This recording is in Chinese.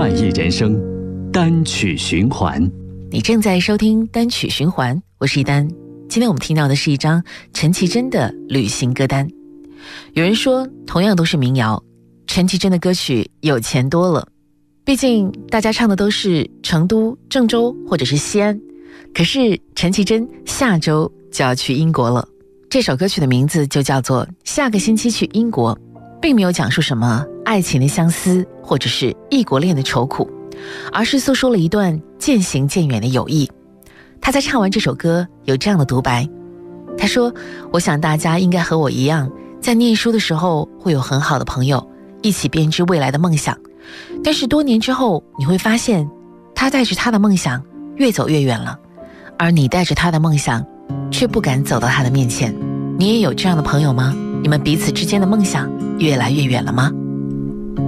快意人生，单曲循环。 你正在收听单曲循环，我是一丹。今天我们听到的是一张陈绮贞的旅行歌单。有人说，同样都是民谣，陈绮贞的歌曲有钱多了。毕竟大家唱的都是成都、郑州或者是西安，可是陈绮贞下周就要去英国了。这首歌曲的名字就叫做《下个星期去英国》，并没有讲述什么爱情的相思或者是异国恋的愁苦，而是诉说了一段渐行渐远的友谊。他在唱完这首歌有这样的独白，他说，我想大家应该和我一样，在念书的时候会有很好的朋友，一起编织未来的梦想，但是多年之后你会发现，他带着他的梦想越走越远了，而你带着他的梦想却不敢走到他的面前。你也有这样的朋友吗？你们彼此之间的梦想越来越远了吗？